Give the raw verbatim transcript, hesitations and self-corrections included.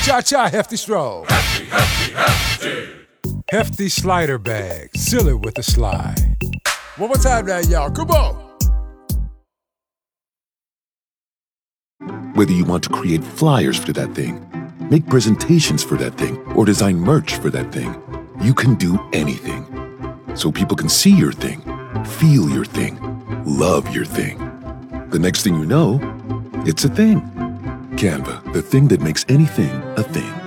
Cha-cha hefty stroll. Hefty, hefty, hefty. Hefty slider bag. Seal it with a slide. One more time now, y'all. Come on. Whether you want to create flyers for that thing, make presentations for that thing, or design merch for that thing, you can do anything. So people can see your thing, feel your thing, love your thing. The next thing you know, it's a thing. Canva, the thing that makes anything a thing.